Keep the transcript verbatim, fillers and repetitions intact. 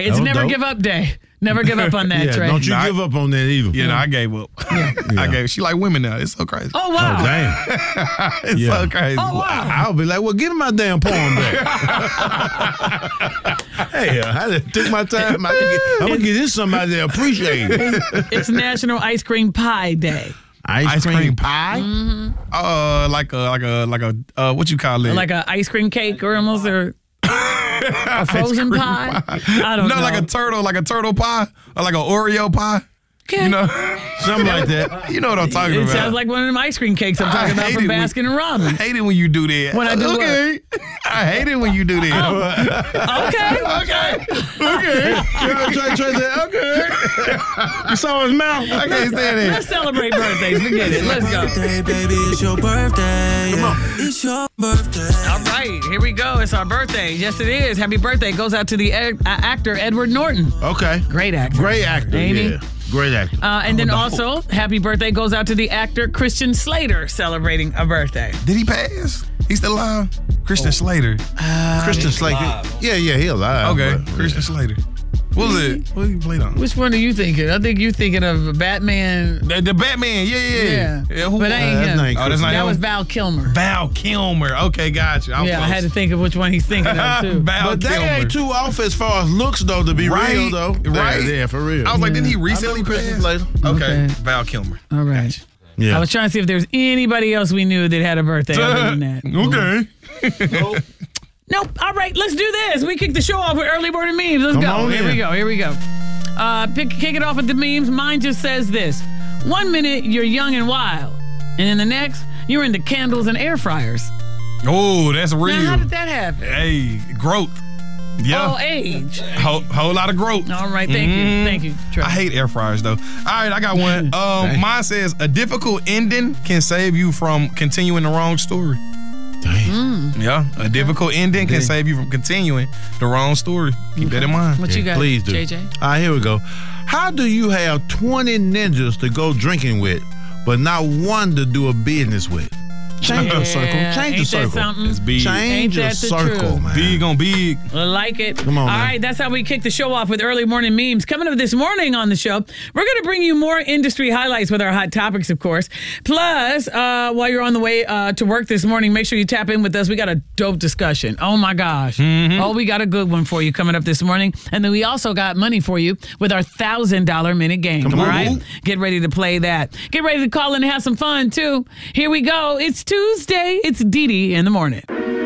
right. It's never dope. give up day. Never give up on that, yeah, Trey. Don't you no, give up on that either. Yeah, no, I gave up. Yeah. I gave. She like women now. It's so crazy. Oh, wow. Oh, damn. It's yeah. so crazy. Oh, wow. I, I'll be like, well, give me my damn poem back. Hey, I took my time. I can get, I'm going to give this somebody that appreciate it. It's, it's National Ice Cream Pie Day. Ice, ice cream, cream pie? Mm-hmm. Uh, like a, like a, like a, uh, what you call it? Like a ice cream cake or almost, or... A frozen pie? pie? I don't no, know. No, like a turtle, like a turtle pie, or like an Oreo pie. Okay. You know, something like that. You know what I'm talking it about. It sounds like one of them ice cream cakes I'm talking about from Baskin and Robbins. I hate it when you do that. When I do okay. what? I hate it when you do that. Oh. Okay. Okay. Okay. Trey, Trey said, okay. You saw his mouth. I can't stand it. Let's celebrate birthdays. Forget it. Let's go. Birthday, baby, it's your birthday. Come on. It's your birthday. All right, here we go. It's our birthday. Yes, it is. Happy birthday goes out to the ed- uh, actor Edward Norton. Okay. Great actor. Great actor. Amy. Yeah. Great actor. Uh, and then oh, no. also, happy birthday goes out to the actor Christian Slater celebrating a birthday. Did he pass? He's still alive? Christian oh. Slater. Uh, Christian Slater. Yeah, yeah, he alive. Okay, but, Christian yeah. Slater. What was it? What did he play on? Which one are you thinking? I think you're thinking of Batman. The, the Batman, yeah, yeah, yeah. yeah. Who, but that ain't uh, him. That's oh, that's not that him? was Val Kilmer. Val Kilmer. Okay, gotcha. I yeah, close. I had to think of which one he's thinking of, too. Val But Kilmer. they ain't too off as far as looks, though, to be right, real, though. Right. Yeah, yeah, for real. I was like, Yeah. didn't he recently Christian pass? Slater. Okay. Okay. Val Kilmer. All right. Gotcha. Yeah. I was trying to see if there was anybody else we knew that had a birthday other than that. Okay. Nope. All right, let's do this. We kick the show off with early morning memes. Let's Come go. on Here in. we go. Here we go. Uh, pick, kick it off with the memes. Mine just says this. One minute, you're young and wild. And in the next, you're into candles and air fryers. Oh, that's real. Now, how did that happen? Hey, growth. Yeah. Oh, age. Whole, whole lot of growth. All right, thank Mm. you. Thank you, Trey. I hate air fryers, though. All right, I got one. Um, mine says, a difficult ending can save you from continuing the wrong story. Damn. Mm. Yeah, a difficult ending can save you from continuing the wrong story. Keep Okay. that in mind. What you got, Please do. J J? All right, here we go. How do you have twenty ninjas to go drinking with, but not one to do a business with? Change your circle. Yeah, Change ain't your that circle. something? It's big. Change Ain't your that the circle, truth? man. Big on big. I like it. Come on, All man. right, that's how we kick the show off with early morning memes. Coming up this morning on the show, we're going to bring you more industry highlights with our hot topics, of course. Plus, uh, while you're on the way uh, to work this morning, make sure you tap in with us. We got a dope discussion. Oh, my gosh. Mm-hmm. Oh, we got a good one for you coming up this morning. And then we also got money for you with our one thousand dollars minute game. Come all on. right? Get ready to play that. Get ready to call in and have some fun, too. Here we go. It's Tuesday. It's Dee Dee in the morning.